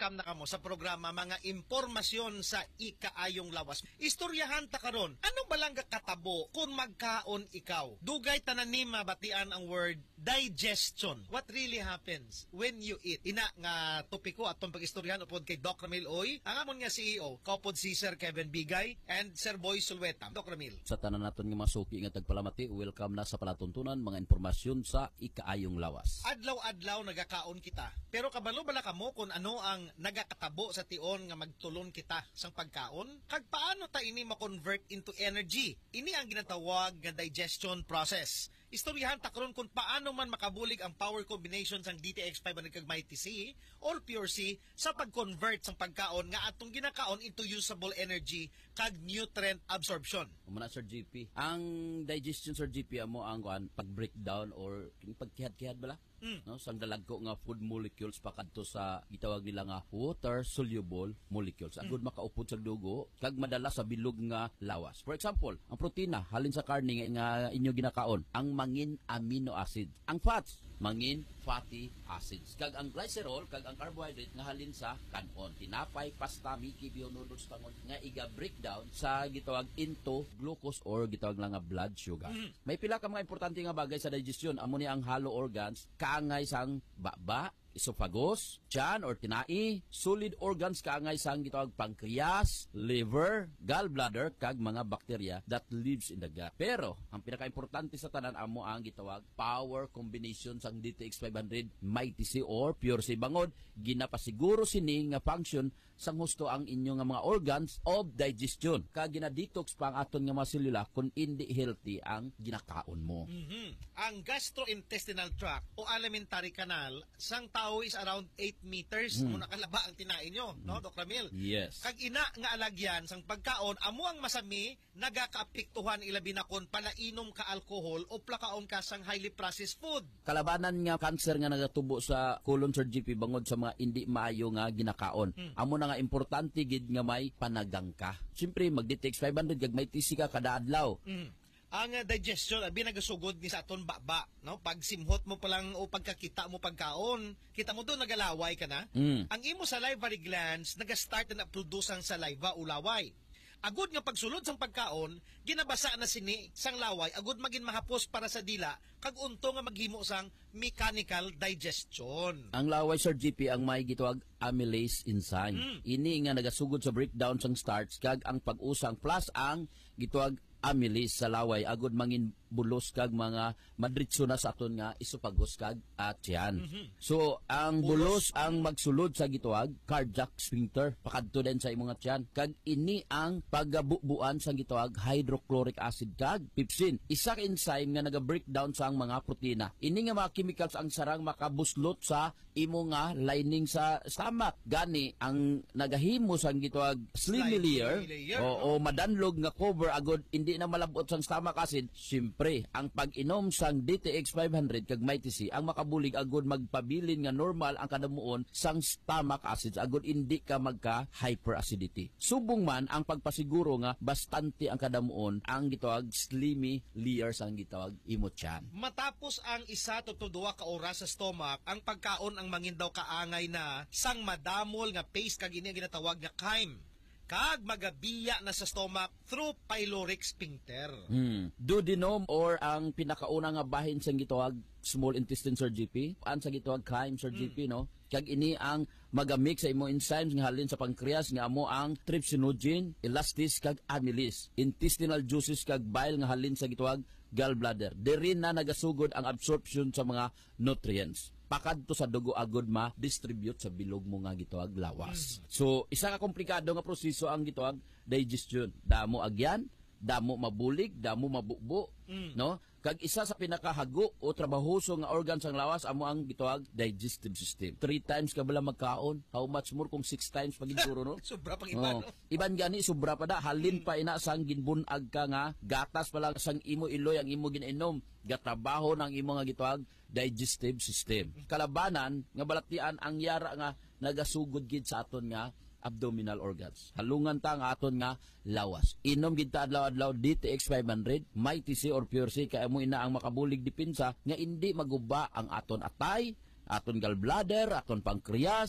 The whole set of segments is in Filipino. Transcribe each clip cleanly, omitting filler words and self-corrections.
welcome na kamo sa programa mga impormasyon sa ikaayong lawas. Istoryahan ta karon. Ano balang katabo kung magkaon ikaw? Dugay tanan ni mabatian ang word digestion. What really happens when you eat? Ina nga topiko atong pag-istoryahan upod kay Doc Ramil Oy, ang amon nga CEO, kaupod si Sir Kevin Bigay and Sir Boy Sulweta. Doc Ramil. Sa tanan naton nga masuki nga tagpalamati, welcome na sa palatuntunan mga impormasyon sa ikaayong lawas. Adlaw-adlaw nagakaon kita. Pero kabalo bala kamo kung ano ang nagakatabo sa tion nga magtulon kita sang pagkaon? Kag paano ta ini ma-convert into energy? Ini ang ginatawag nga digestion process. Istoryahan ta karon kung paano man makabulig ang power combination sang DTX 500 kag Mighty C or Pure C sa pag-convert sang pagkaon nga atong ginakaon into usable energy kag nutrient absorption. Umana Sir GP, ang digestion Sir GP amo ang pag-breakdown or pagkihad-kihad bala? No, sang dalagko nga food molecules pakadto sa gitawag nila nga water soluble molecules. Agud makaupod sa dugo kag madala sa bilog nga lawas. For example, ang protina halin sa karne nga inyo ginakaon, ang mangin amino acid. Ang fats, mangin fatty acids. Kag ang glycerol kag ang carbohydrate nga halin sa kanon. Tinapay, pasta, miki, bio noodles tangon nga iga breakdown sa gitawag into glucose or gitawag lang nga blood sugar. May pila ka mga importante nga bagay sa digestion. Amo ni ang hollow organs, kaangay sang baba, esophagus, tiyan or tinai, solid organs kaangay sang gitawag pancreas, liver, gallbladder kag mga bakterya that lives in the gut. Pero ang pinaka-importante sa tanan amo ang gitawag power combination sang DTX 500 Mighty C or Pure C bangod ginapasiguro sini nga function sang husto ang inyo nga mga organs of digestion. Kag gina-detox pa ang aton nga mga selula kung hindi healthy ang ginakaon mo. Ang gastrointestinal tract o alimentary canal sang tao is around 8 meters muna kalaba ang tinain nyo, no, Doc Ramil? Yes. Kag ina nga alagyan sang pagkaon, amo ang masami nagakaapektuhan ilabi na kon palainom ka alcohol o plakaon ka sang highly processed food. Kalabanan nga cancer nga nagatubo sa colon Sir GP bangod sa mga hindi maayo nga ginakaon. Amo na nga importante gid nga may panagang ka. Siyempre mag-DTX 500 kag may TC ka kada adlaw. Ang digestion abi nagasugod ni sa aton baba, no? Pag simhot mo pa lang o pagkakita mo pagkaon, kita mo doon nagalaway ka na. Ang imo salivary glands naga-start na produce ang saliva o laway. Agud nga pagsulod sang pagkaon, ginabasa na sini sang laway agud magin mahapos para sa dila kag unto nga maghimo sang mechanical digestion. Ang laway Sir GP ang may gitawag amylase enzyme. Ini nga nagasugod sa breakdown sang starch kag ang pag-usang plus ang gitawag amylase sa laway agud mangin bulos kag mga madritso na sa aton nga esophagus kag tiyan. So ang bulos ang magsulod sa gitawag cardiac sphincter pakadto din sa imong tiyan kag ini ang pagabubuan sa gitawag hydrochloric acid kag pepsin. Isa ka enzyme nga naga-breakdown sa mga protina. Ini nga mga chemicals ang sarang makabuslot sa imo nga lining sa stomach. Gani ang nagahimo sa gitawag slimy layer o madanlog nga cover agud hindi na malabot sa stomach acid. Siyempre ang pag-inom sang DTX 500 kag Mighty C ang makabulig agud magpabilin nga normal ang kadamuon sang stomach acids agud hindi ka magka hyperacidity. Subong man ang pagpasiguro nga bastante ang kadamuon ang gitawag slimy layer sang gitawag imo tiyan. Matapos ang 1 to 2 ka oras sa stomach, ang pagkaon ang mangin daw kaangay na sang madamol nga paste kag ini ginatawag nga chyme. Kag magabiya na sa stomach through pyloric sphincter. Duodenum or ang pinakauna nga bahin sa gitawag small intestine Sir GP, ang sa gitawag chyme Sir GP no. Kag ini ang magamix sa imo enzymes nga halin sa pancreas nga amo ang trypsinogen, elastase kag amylase, intestinal juices kag bile nga halin sa gitawag gallbladder. Diri na nagasugod ang absorption sa mga nutrients. Pakadto sa dugo agud ma-distribute sa bilog mo nga gitawag lawas. So isa ka komplikado nga proseso ang gitawag digestion. Damo agyan, damo mabulig, damo mabukbo, no? Kag isa sa pinakahago o trabahoso nga organ sang lawas amo ang gitawag digestive system. 3 times ka bala magkaon, how much more kung 6 times pagiguro no? Sobra pang iba, no? Iban gani sobra pa da halin pa ina sang ginbunag ka nga gatas pa lang sang imo iloy ang imo ginainom. Gatrabaho ng imo nga gitawag digestive system. Kalabanan nga balatian ang yara nga nagasugod gid sa aton nga abdominal organs. Halungan ta nga aton nga lawas. Inom gid ta adlaw-adlaw DTX 500, Mighty C or Pure C kay amo ina ang makabulig depensa nga hindi maguba ang aton atay, aton gallbladder, aton pancreas,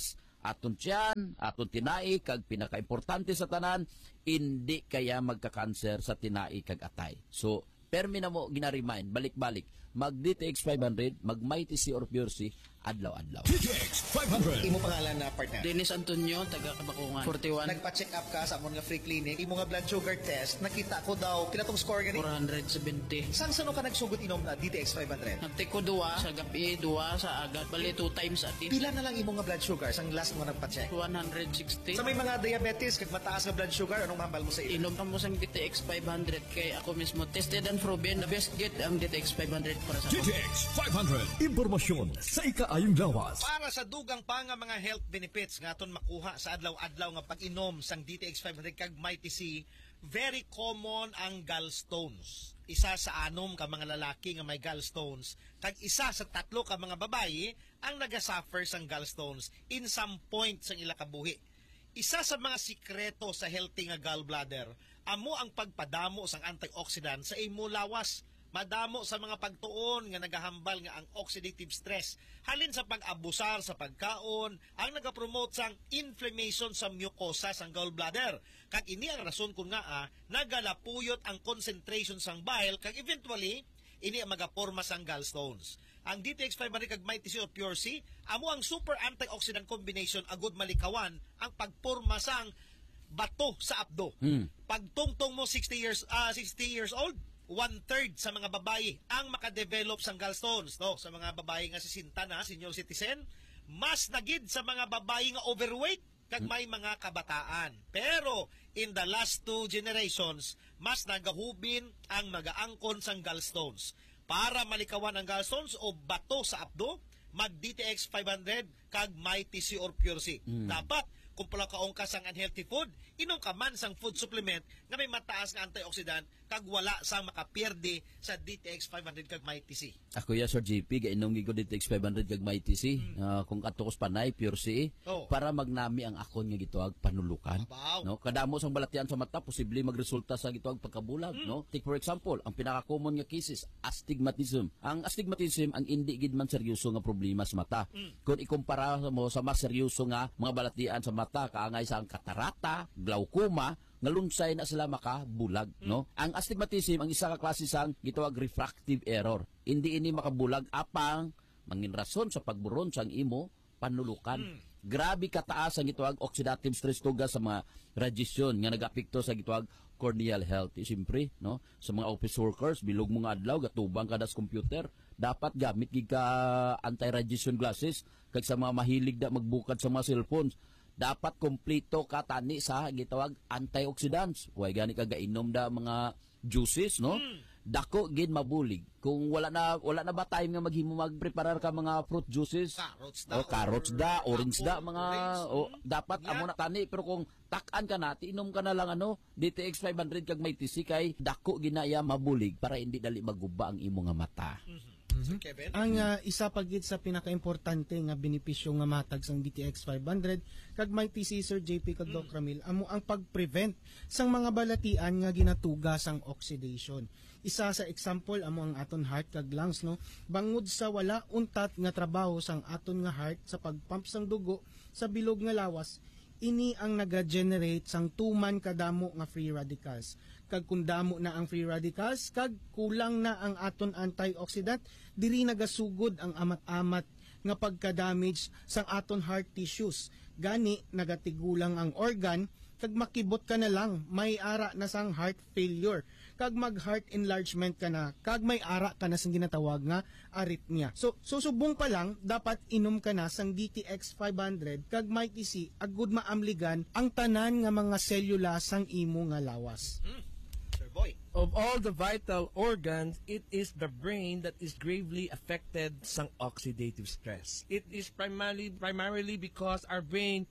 aton tiyan, aton tinai, kag pinaka-importante sa tanan, hindi kaya magka-cancer sa tinai kag atay. So, permi na mo ginaremind, balik-balik, mag-DTX 500, mag-Mighty C or Pure C, adlaw-adlaw. DTX 500. Imo pangalan na partner. Dennis Antonio, taga Kabakungan. 41. Nagpa-check up ka sa amon nga free clinic, imo nga blood sugar test, nakita ko daw kinatong score gani. 470. Sang sano ka nagsugod inom na DTX 500? Nagtake ko duwa sa gabi, duwa sa agad. Bali 2 times a day. Pila na lang imo nga blood sugar sang last mo nagpa-check? 160. Sa may mga diabetes kag mataas nga blood sugar, anong hambal mo sa ilo? Inom ka mo sang DTX 500 kay ako mismo tested and proven the best get ang DTX 500 para sa ako. DTX 500. Impormasyon sa ikaayong lawas. Para sa dugang pa nga mga health benefits nga aton makuha sa adlaw-adlaw nga pag-inom sang DTX 500 kag Mighty C, very common ang gallstones. Isa sa 6 ka mga lalaki nga may gallstones kag isa sa 3 ka mga babayi ang nagasuffer sang gallstones in some point sang ila kabuhi. Isa sa mga sikreto sa healthy nga gallbladder amo ang pagpadamo sang antioxidant sa imo lawas. Madamo sa mga pagtuon nga nagahambal nga ang oxidative stress halin sa pag-abusar sa pagkaon ang nagapromote sang inflammation sa mucosa sang gallbladder. Kag ini ang rason kung nga nagalapuyot ang concentration sang bile kag eventually ini ang magaporma sang gallstones. Ang DTX 500 kag Mighty C or Pure C amo ang super antioxidant combination agud malikawan ang pagporma sang bato sa abdo. Pagtungtong mo 60 years old, 1/3 sa mga babayi ang makadevelop sang gallstones. No? Sa mga babayi nga 60 na, senior citizen, mas nagid sa mga babayi nga overweight kag may mga kabataan. Pero in the last 2 generations, mas nagahubin ang magaangkon sang gallstones. Para malikawan ang gallstones o bato sa abdo, mag DTX 500 kag Mighty C or Pure C. Dapat kung pala kaong ka sang unhealthy food, inom ka man sang food supplement nga may mataas nga antioxidant kag wala sang makapierde sa DTX 500 kag Mighty C. Ako ya Sir JP, gainom gigo DTX 500 kag Mighty C, kung atukos panay Pure C, para magnami ang akon nga gituag panulukan. No, kadamo sang balatian sa mata posible magresulta sa gituag pagkabulag, no? Take for example, ang pinaka-common nga cases, astigmatism. Ang astigmatism ang indi gid man seryoso nga problema sa mata. Kung ikumpara mo sa mas seryoso nga mga balatian sa mata, kaangay sa ang katarata, glaucoma, nga lunsay na sila makabulag, no? Ang astigmatism ang isa ka klase sang gitawag refractive error. Hindi ini makabulag apang mangin rason sa pagburon sang imo panulukan. Grabe kataas ang gitawag oxidative stress tuga sa mga radiation nga nagapekto sa gitawag corneal health. Siyempre, no? Sa mga office workers, bilog mo nga adlaw gatubang kada sa computer, dapat gamit gid ka anti-radiation glasses kag sa mga mahilig da magbukad sa mga cellphones. Dapat kompleto ka tani sa gitawag antioxidants. Way gani ka gainom da mga juices, no? Dako gid mabulig. Kung wala na ba time nga maghimo magpreparar ka mga fruit juices, carrots da, orange da, mga dapat amo na tani. Pero kung takan ka na, inom ka na lang DTX 500 kag Mighty C kay dako ginaya mabulig para hindi dali maguba ang imo nga mata. Kevin? Ang isa pagit sa pinaka-importante nga benepisyo nga matag sang DTX 500 kag Mighty C Sir JP kag Doc Ramil amo ang pag-prevent sang mga balatian nga ginatuga sang oxidation. Isa sa example amo ang aton heart kag lungs, no? Bangod sa wala untat nga trabaho sang aton nga heart sa pagpump sang dugo sa bilog nga lawas, ini ang naga-generate sang tuman kadamo nga free radicals. Kag kung damo na ang free radicals, kag kulang na ang aton antioxidant, diri nagasugod ang amat-amat nga pagka-damage sang aton heart tissues. Gani nagatigulang ang organ, kag makibot ka na lang, may ara na sang heart failure. Kag mag-heart enlargement ka na, kag may ara ka na sang ginatawag nga arrhythmia. So, susubong pa lang, dapat inom ka na sang DTX 500 kag Mighty C, agud maamligan ang tanan nga mga selula sang imo nga lawas. Sir Boy. Of all the vital organs, it is the brain that is gravely affected sang oxidative stress. It is primarily because our brain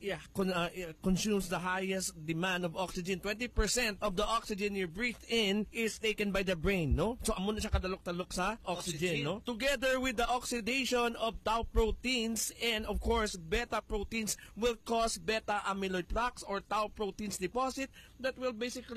consumes the highest demand of oxygen. 20% of the oxygen you breathe in is taken by the brain, no? So amo na siya kadalok-talok sa oxygen, no? Together with the oxidation of tau proteins and of course beta proteins will cause beta amyloid plaques or tau proteins deposit that will basically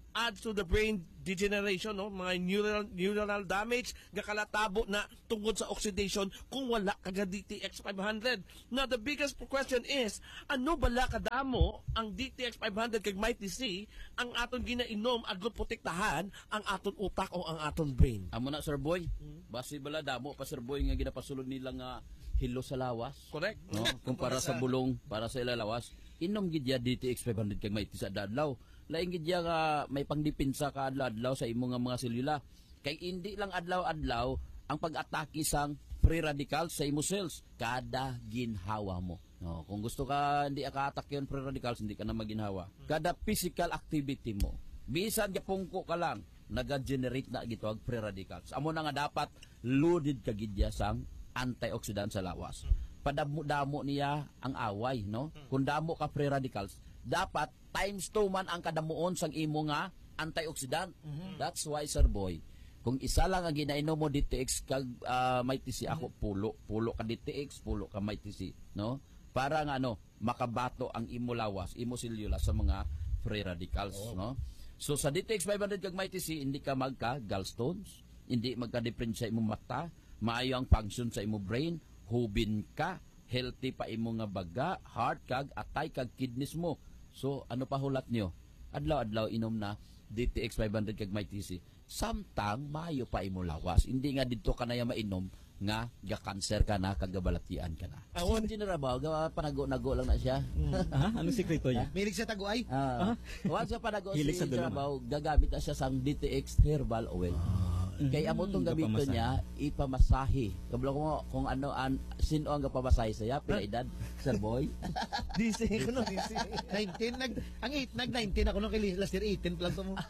adds to the brain degeneration, no? Mga neuronal damage nga kalatabo na tungkol sa oxidation kung wala kaga DTX 500. Now the biggest question is, ano bala kadamo ang DTX 500 kag Mighty C ang aton ginainom agot protektahan ang aton utak o ang aton brain? Amo na Sir Boy. Basi bala damo pa Sir Boy nga ginapasulod nila nga hilo sa lawas. Correct? No? Kumpara sa bulong para sa ilalawas, inom gid ya DTX 500 kag Mighty sa adlaw. Laing gid ya nga may pangdipinsa ka adlaw sa imo nga mga selula. Kay hindi lang adlaw-adlaw ang pag-atake sang free radicals sa imo cells kada ginhawa mo. No, kung gusto ka hindi ka attack yon free radicals, hindi ka na maginhawa. Kada physical activity mo, bisan gapungko ka lang, naga-generate na gitawag free radicals. Amo na nga dapat loaded ka gid ya sang antioxidant sa lawas. Padamo-damo niya ang away, no? Kung damo ka free radicals, dapat times 2 man ang kadamuon sang imo nga antioxidant. That's why Sir Boy, kung isa lang ang ginainom mo DTX kag Mighty C, ako pulo ka DTX, pulo ka Mighty C, no? Para nga makabato ang imo lawas, imo selula sa mga free radicals, no? So sa DTX 500 kag Mighty C, hindi ka magka gallstones, hindi magka-different sa imo mata, maayo ang function sa imo brain, hubin ka, healthy pa imo nga baga, heart kag atay kag kidneys mo. So ano pa hulat niyo? Adlaw-adlaw inom na DTX 500 kag Mighty C. Samtang maayo pa imo lawas. Hindi nga didto ka na ya mainom nga ga-cancer ka na kag gabalatian ka na. Awon dinarabaw gawa panago-nago lang na siya. Anong sekreto niya? Milig sa taguay. Once sa panago Hilig si sa dalawa. Dinarabaw, gagamit na siya sang DTX herbal oil. Kaya amo tong gamito niya ipamasahe. Kablo ko kung ano sino ang gapamasahe saya pila edad Sir Boy. DC ko no, DC. 19 nag-19 ako nung kay last year 18 lang to mo.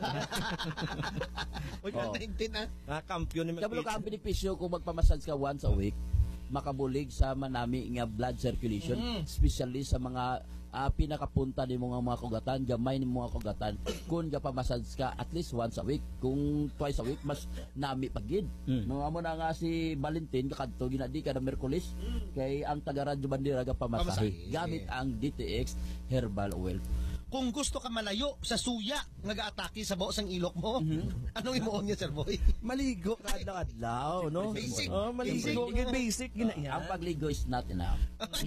Oy, 19 Kampiyon ni Kablo ka ang benepisyo kung magpamassage ka once a week, makabulig sa manami nga blood circulation, especially sa mga pinakapunta ni mga kugatan, gamay ni mga kugatan. Kung gapamassage ka at least once a week, kung twice a week mas nami pagid. Mga mo na nga si Valentin kakadto ginadi ka na Merkulis kay ang taga Radyo Bandera gapamasahe gamit ang DTX herbal oil. Kung gusto ka malayo sa suya nga gaatake sa baos ang ilok mo, anong imuon niya, Sir Boy? Maligo kada adlaw, no? Basic. Maligo basic Ang pagligo is not enough.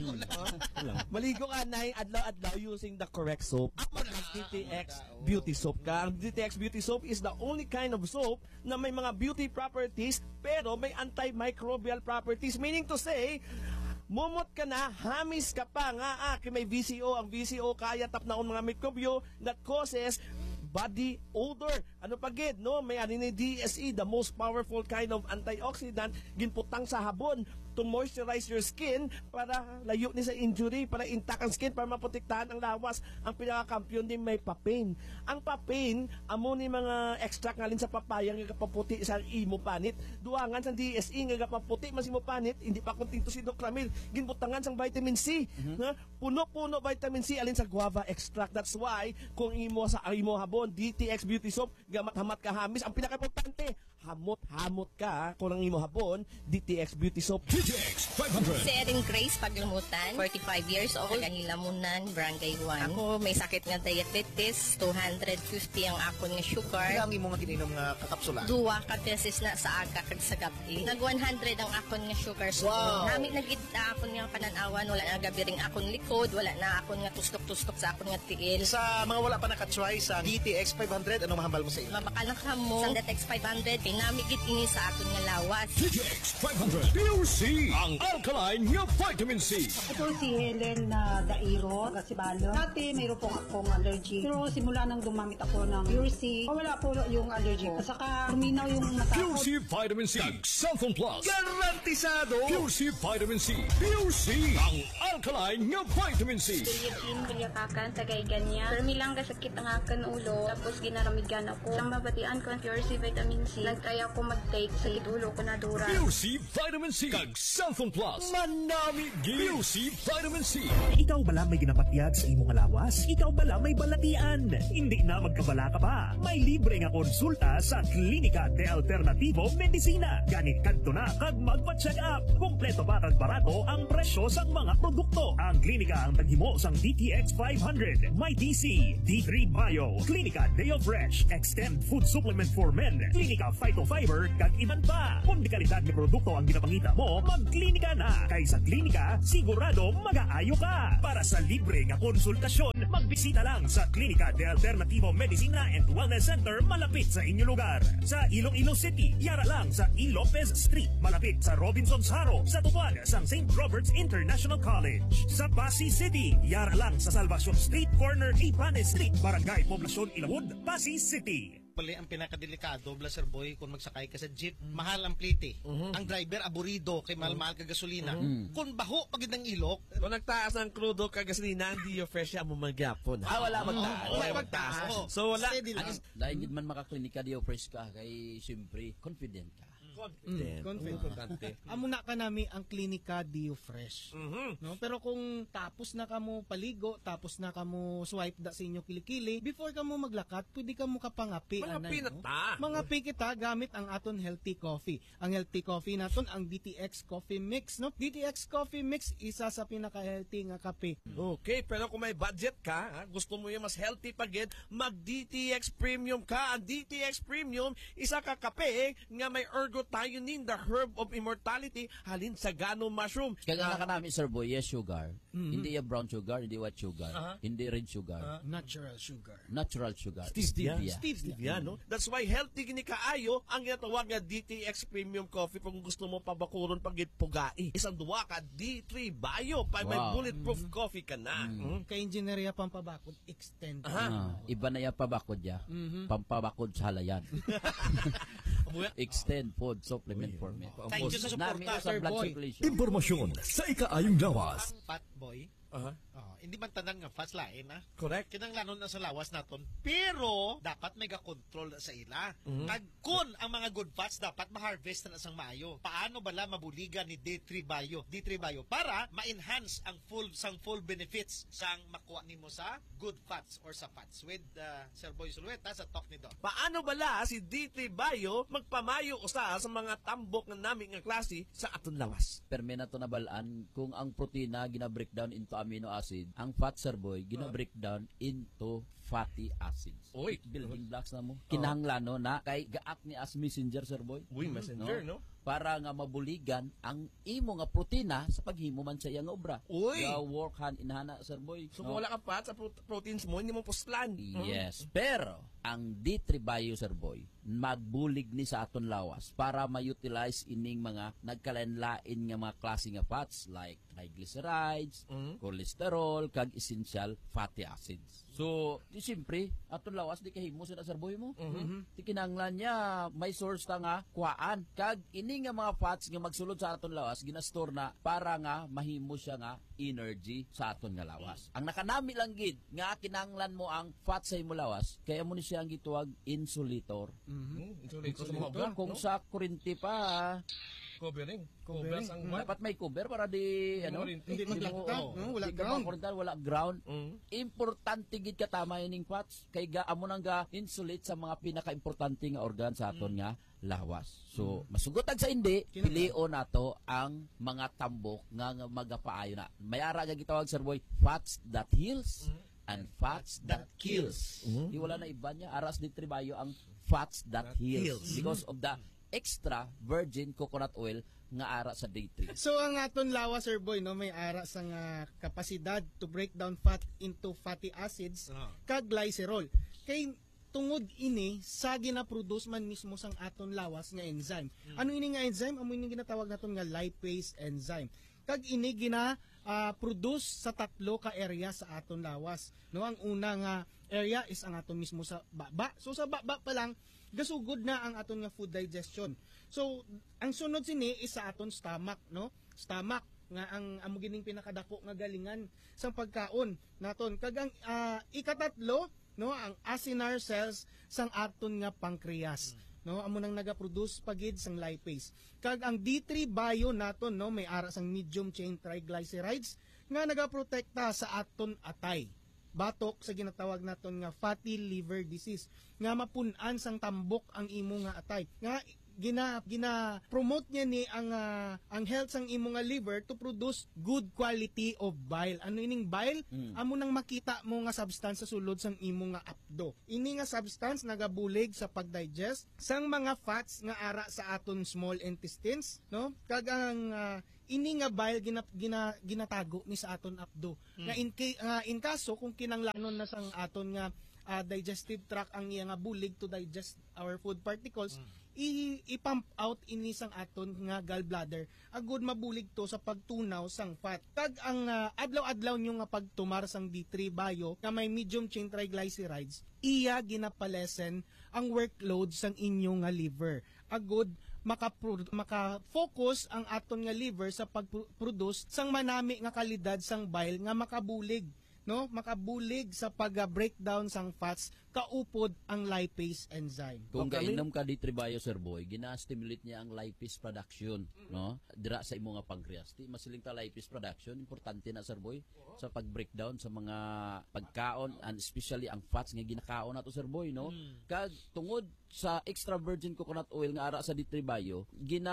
Maligo ka na adlaw-adlaw using the correct soap. DTX Beauty Soap ka. Ang DTX Beauty Soap is the only kind of soap na may mga beauty properties pero may antimicrobial properties. Meaning to say, mumot ka na, hamis ka pa nga kay may VCO. Ang VCO kaya tapnaon mga mikrobyo that causes body odor. Ano pagid, no? May ni DSE, the most powerful kind of antioxidant, ginputang sa habon to moisturize your skin para layo ni sa injury, para intact ang skin, para maprotektahan ang lawas. Ang pinakakampiyon din may papain. Ang papain, amo ni mga extract ngalin sa papaya nga kapaputi sa imo panit. Duangan sa DSE nga kapaputi mas imo panit, hindi pa kunting to si Doc Ramil. Ginbutangan sang vitamin C. Na puno-puno vitamin C alin sa guava extract. That's why kung imo sa imo habon DTX Beauty Soap, gamat-hamat ka hamis, ang pinaka-importante, hamot-hamot ka kung ang imo habon DTX Beauty Soap. DTX 500. Si Erin Grace Paglumutan, 45 years old, Ganilamunan, Barangay 1. Ako may sakit nga diabetes, 250 ang akon nga sugar. Ang imo nga gininom nga kakapsula. Duwa ka beses na sa aga kag sa gabi. Nag 100 ang akon nga sugar. So, nami nagit akon nga pananawan, wala na gabiring akon likod, wala na akon nga tustok-tustok sa akon nga tiil. Sa mga wala pa nakatry sa DTX 500, anong mahambal mo sa ilo? Mabakal na ka mo, sa DTX 500, pinamigit ini sa akon nga lawas. DTX 500. Pure C. Ang alkaline nga vitamin C. Ito si Helen na Dairo, Gasibalo. Dati mayroon po akong allergy. Pero simula nang gumamit ako ng Pure C, wala po yung allergy ko. Saka luminaw yung mata Pure ko. C Vitamin C. Cellphone Plus. Garantisado! Pure C Vitamin C. Pure C. Ang alkaline nga vitamin C. Kulitin, kulyakakan, tagay ganyan. Pero milang kasakit ang akan ulo, tapos ginaramigan ako. Ang mabatian ko ang Pure C Vitamin C. Kaya ako mag-take sa idulo ko na dura. Pure C Vitamin C kag Cellphone Plus. Manami gid. Pure C Vitamin C. Ikaw bala may ginapatyag sa imong lawas? Ikaw bala may balatian? Hindi na magkabala ka pa. May libre nga konsulta sa Klinika de Alternativo Medicina. Ganit kadto na kag magpa-check up. Kompleto ba kag barato ang presyo sa mga produkto. Ang klinika ang taghimo sang DTX 500, My DC, D3 Bio, Klinika Deo Fresh, Extend Food Supplement for Men, Klinika Phytofiber, kag iban pa. Kung di kalidad ng produkto ang ginapangita mo, magklinika na. Kay sa klinika, sigurado mag-aayo ka. Para sa libre nga konsultasyon, magbisita lang sa Klinika de Alternativo Medicina and Wellness Center malapit sa inyong lugar. Sa Iloilo City, yara lang sa E. Lopez Street, malapit sa Robinson's Haro, sa tuwan sang St. Robert's International College. Sa Pasig City, yara lang sa Salvacion Street, corner Ipanes Street, Barangay Poblacion Ilawod, Pasig City. Pali ang pinakadelikado, Blaser Boy, kung magsakay ka sa jeep, mahal ang plite. Ang driver, aburido, kay mahal-mahal ka gasolina. Kung baho, pagid ng ilok, Kung nagtaas ang crudo kagasolina, hindi yung fresh mo magyapon. Wala magtaas. wala magtaas. So wala. Steady lang. Dahil gid man makaklinika di fresh ka kay siyempre confident ka. Confident. Confident. Importante. Amo na ka nami ang Klinika Dio Fresh. No? Pero kung tapos na kamo paligo, tapos na kamo swipe da sa inyo kilikili, before kamo maglakat, pwede kamo kapangapi. Mga pinata. Mga kita gamit ang aton healthy coffee. Ang healthy coffee naton ang DTX Coffee Mix, no? DTX Coffee Mix isa sa pinaka-healthy nga kape. Okay, pero kung may budget ka, gusto mo yung mas healthy pagid, mag-DTX Premium ka. Ang DTX Premium, isa ka kape nga may ergothioneine, the herb of immortality, halin sa gano mushroom. Kaya na namin Sir Boy, yes sugar. Hindi yung brown sugar, hindi white sugar, hindi red sugar. Natural sugar. Natural sugar. Stevia. Stevia. No? That's why healthy gini kaayo ang ginatawag nga DTX Premium Coffee kung gusto mo pabakuron pagit pugai. Isang duwa ka D3 Bio pa may Wow. bulletproof coffee ka na. Kay inženerya pampabakod extend. Iba na yung pabakod niya. Pampabakod sa halayan. Extend food supplement for men. Thank you sa Namin suporta, sa Sir blood Boy. circulation. Impormasyon sa ikaayong lawas. Fat Boy. Hindi man tanan nga fast lain, Correct. Kinanglanon na sa lawas naton. Pero, dapat may control sa ila. Kag kun ang mga good fats dapat ma-harvest na sang maayo. Paano bala mabuligan ni D3 Bio? D3 Bio para ma-enhance ang full benefits sang makuha nimo sa good fats or sa fats. With Sir Boy Sulueta sa talk ni Doc. Paano bala si D3 Bio magpamayo usa sa mga tambok ng namin nga klase sa aton lawas? Perme na to nabalaan kung ang protina gina-breakdown into amino acid, ang fat Sir Boy gina-breakdown into fatty acids. Oy. Building blocks na mo. Kinahanglan na kay gaak ni as messenger Sir Boy. Uy, messenger, no? Para nga mabuligan ang imo nga protina sa paghimo man sa iyang obra. Uy. Ga work hand in hand Sir Boy. So kung wala ka pa sa proteins mo, hindi mo puslan. Yes. Pero ang D3 Bio Sir Boy magbulig ni sa aton lawas para ma-utilize ining mga nagkalain-lain nga mga klase nga fats like triglycerides, cholesterol, kag essential fatty acids. So, di siyempre, aton lawas di kahimo sa Sir Boy mo. Di kinahanglan niya may source ta nga kuhaan. Kag ini nga mga fats nga magsulod sa aton lawas ginastore na para nga mahimo siya nga energy sa aton nga lawas. Ang nakanami lang gid nga kinahanglan mo ang fat sa imo lawas kaya mo ni siya ang gituwag insulator. Insulator sa mga obra, Kung no? sa kurinti pa Covering. Covering. Ang dapat may cover para di ano Hindi maglagtag, no? Wala di ka ground. makurintan, wala ground. Importante gid ka tama ining fats kay ga amo nang ga insulate sa mga pinaka-importante nga organ sa aton nga lawas. So masugotag sa hindi pilion nato ang mga tambok nga magapaayo na. Mayara nga gitawag Sir Boy fats that heals and fats that kills. Di wala na iba niya aras ni Tribayo ang fats that heals because of the extra virgin coconut oil nga ara sa D3. So ang aton lawas Sir Boy no may ara sa nga kapasidad to break down fat into fatty acids kag glycerol. Kay tungod ini sa gina-produce man mismo sang aton lawas nga enzyme. Ano ini nga enzyme? Amo ini ginatawag naton nga lipase enzyme. Kag ini produce sa tatlo ka area sa aton lawas. No, ang una nga area is ang aton mismo sa baba. So sa baba pa lang gasugod na ang aton nga food digestion. So ang sunod sini is sa aton stomach, no? Stomach nga ang amo gining pinakadako nga galingan sa pagkaon naton. Kag ang ikatatlo, no, ang acinar cells sang aton nga pancreas. no, amo nang nagaproduce pagid sang lipase. Kag ang D3 bio naton, no, may ara sang medium chain triglycerides nga nagaprotekta sa aton atay batok sa ginatawag naton nga fatty liver disease nga mapun-an sang tambok ang imo nga atay nga gina promote niya ni ang health sang imo nga liver to produce good quality of bile. Ano ining bile? Amo nang makita mo nga substance sa sulod sang imo nga apdo. Ini nga substance nagabulig sa pagdigest sang mga fats nga ara sa aton small intestines, no? Kag ang ini nga bile ginatago ni sa aton apdo. Nga in kaso kung kinanglanon na sang aton nga digestive tract ang iya nga bulig to digest our food particles, i-pump out ini sang aton nga gallbladder agud mabulig to sa pagtunaw sang fat. Kag ang adlaw-adlaw nyo nga pagtumar sang D3 bio nga may medium chain triglycerides, iya ginapalesen ang workload sang inyo nga liver agud maka-focus ang aton nga liver sa pag-produce sang manami nga kalidad sang bile nga makabulig, no, makabulig sa pag-breakdown sang fats kaupod ang lipase enzyme. Kung kainom ka D3 bio, Sir Boy, gina-stimulate niya ang lipase production, no? Dira sa imo nga pancreas. Di masiling ta lipase production, importante na, Sir Boy, sa pag-breakdown sa mga pagkaon and especially ang fats nga ginakaon nato, Sir Boy, no? Kag tungod sa extra virgin coconut oil nga ara sa D3 bio,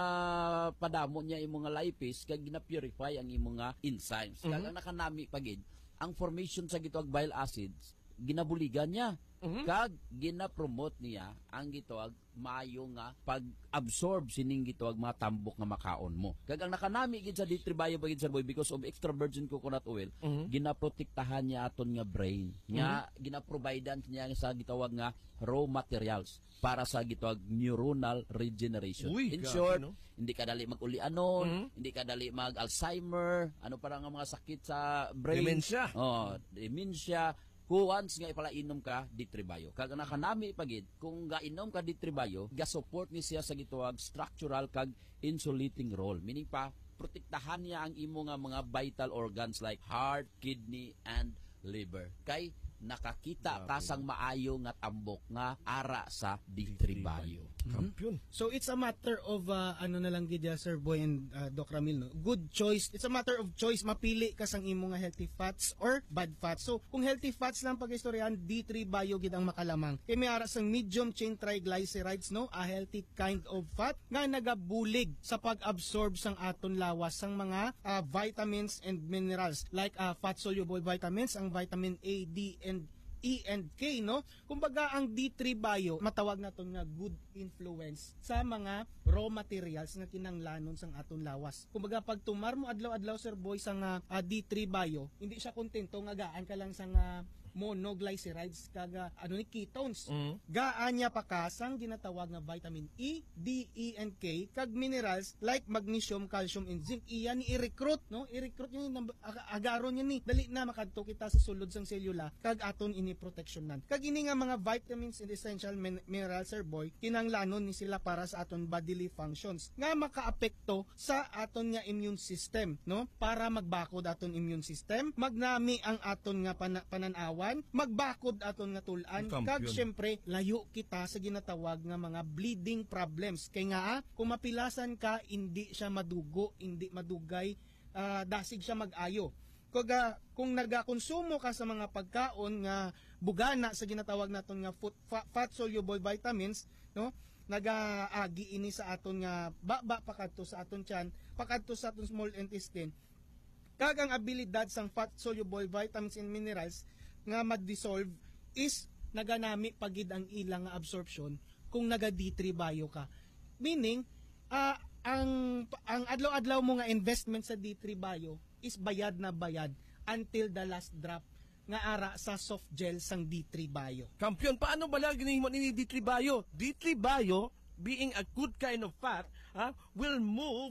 ginapadamo niya imo nga lipase kag gina-purify ang imo nga enzymes. Kag ang nakanami pagid ang formation sa gitawag bile acids, ginabuligan niya. Kag gina-promote niya ang gitawag maayo nga pag-absorb sining gitawag mga tambok nga makaon mo. Kag ang nakanami gid sa D3 bio pagid, Sir Boy, because of extra virgin coconut oil, ginaprotektahan niya aton nga brain. Nga ginaprovidean niya sa gitawag nga raw materials para sa gitawag neuronal regeneration. In short, hindi ka dali mag-ulianon, hindi ka dali mag-Alzheimer, ano para nga mga sakit sa brain. Dementia. Dementia. Kung once nga ipalainom ka D3 bio. Kag nakanami pagid, kung gainom ka D3 bio, ga-support ni siya sa gitawag structural kag insulating role. Meaning pa, protektahan niya ang imo nga mga vital organs like heart, kidney, and liver. Kay nakakita ka sang maayo nga tambok nga ara sa D3 bio. Kampiyon. So it's a matter of ano na lang gid, Sir Boy and Doc Ramil, no? Good choice. It's a matter of choice, mapili ka sang imo nga healthy fats or bad fats. So kung healthy fats lang pag-istoryahan, D3 bio gid ang makalamang. Kay may ara sang medium chain triglycerides, no, a healthy kind of fat nga nagabulig sa pag-absorb sang aton lawas sang mga vitamins and minerals like fat soluble vitamins, ang vitamin A, D, and E and K, no? Kumbaga ang D3 bio matawag naton nga good influence sa mga raw materials nga kinanglanon sang aton lawas. Kumbaga pag tumar mo adlaw-adlaw, Sir Boy, sang D3 bio, hindi siya kontento nga gaan ka lang sang monoglycerides kaga ni ketones. Gaan niya pa kasang ginatawag nga vitamin E, D, E, and K kag minerals like magnesium, calcium, and zinc. Iyan ni i-recruit, no? I-recruit niya agaron niya ni dali na makadto kita sa sulod sang selula kag aton ini proteksyonan. Kag ini nga mga vitamins and essential minerals, Sir Boy, kinanglanon ni sila para sa aton bodily functions nga makaapekto sa aton nga immune system, no? Para magbakod aton immune system, magnami ang aton nga pananawan, magbakod aton nga tulan, kag syempre layo kita sa ginatawag nga mga bleeding problems. Kay nga kung mapilasan ka, hindi siya madugo, hindi madugay, dasig siya mag-ayo. Kung nagakonsumo ka sa mga pagkaon nga bugana sa ginatawag naton nga fat soluble vitamins, no, nagaagi ini sa aton nga baba pakadto sa aton tiyan, pakadto sa aton small intestine. Kag ang abilidad sang fat soluble vitamins and minerals nga mag-dissolve is naganami pagid ang ilang nga absorption kung naga D3 bio ka. Meaning, ang adlaw-adlaw mo nga investment sa D3 bio is bayad na bayad until the last drop nga ara sa soft gel sang D3 bio. Kampiyon, paano bala ginihimo ni D3 bio? D3 bio, being a good kind of fat, will move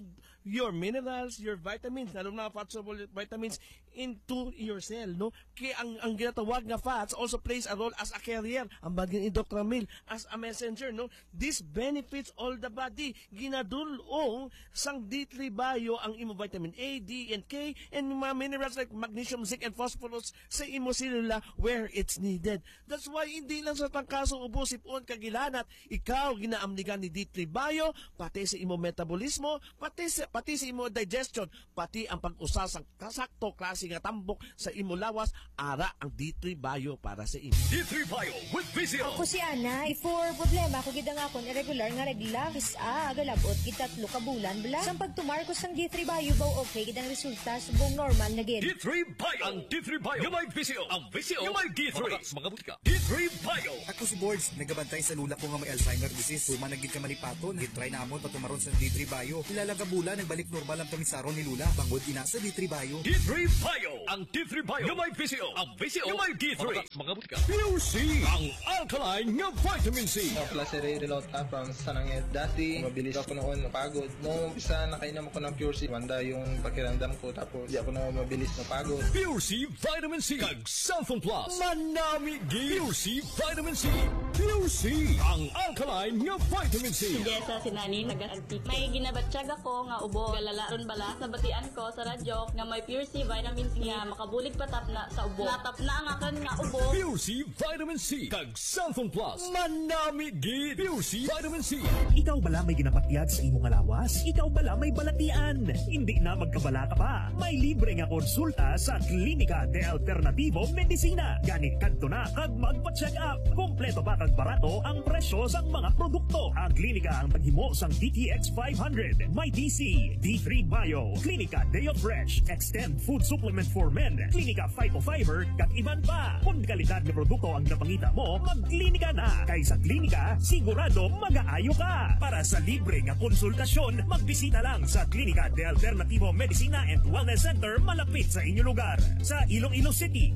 your minerals, your vitamins, lalo na fat-soluble vitamins into your cell, no? Kaya ang ginatawag nga fats also plays a role as a carrier, ang bagay ni Dr. Mil, as a messenger, no? This benefits all the body. Ginadulong sang D3 Bio ang imo vitamin A, D, and K, and mga minerals like magnesium, zinc, and phosphorus sa imo selula where it's needed. That's why hindi lang sa tangkaso ubo sipon kagilanat, ikaw ginaamnigan ni D3 Bio, pati sa imo metabolismo, pati sa imo digestion, pati ang pag-usa sa kasakto klase nga tambok sa imo lawas, ara ang D3 Bio para sa imo. D3 Bio with Vizio. Ako si Ana, for problema ko gid nga akon irregular nga regla, agalabot gitatlo ka bulan bala. Sang pagtumarkos sang D3 Bio baw okay gid ang resulta subong normal na gid. D3 Bio. Ang D3 Bio. Yung may Vizio. Ang Vizio. Yung may D3. Mga butika. D3 Bio. Ako si Boards, nagabantay sa lula ko nga may Alzheimer disease. Suma nagid ka malipaton, gitry na amon patumaron sa D3 Bio. Ilalanga bula nagbalik normal ang kamisaron ni Lula. Bangod ina sa D3 Bio. D3 Bio. Ang D3 Bio. Yung may Vizio. Ang Vizio. Yung may D3. Mga butika. Pure C. Ang alkaline nga vitamin C. Klase Ray Relota from Sananged. Dati, mabilis ako noon napagod. Nung umpisa, nakainom ako ng Pure C. Wanda yung pakiramdam ko. Tapos, di ako na mabilis napagod. Pure C Vitamin C. Kag Cellphone Plus. Manami G. Pure C Vitamin C. Pure C. Ang alkaline nga vitamin C. Sige sa sinani, taga-antique. May ginabatsyag ako nga ubo. Galalaron bala. Nabatian ko sa radyo nga may Pure C Vitamin C nga makabulig patap na sa ubo. Natap na ang akan nga ubo. Pure C Vitamin C. Kag Cellphone Plus. Manami G. Pure C Vitamin C. Ikaw bala may ginapatyag sa imong alawas? Ikaw bala may balatian? Hindi na magkabala ka pa. May libre nga konsulta sa Klinika de Alternativo Medicina. Ganit kadto na kag magpa-check up. Kompleto pa kag barato ang presyo sang mga produkto. Ang klinika ang paghimo sang DTX 500, may DC, D3 Bio, Klinika Deo Fresh, Extend Food Supplement for Men, Klinika Phytofiber, kag iban pa. Kung kalidad ng produkto ang napangita mo, magklinika na. Kay sa klinika, sigurado mag-aayo ka. Para sa libre nga konsultasyon, magbisita lang sa Klinika de Alternativo Medicina and Wellness Center malapit sa inyong lugar. Sa Iloilo City,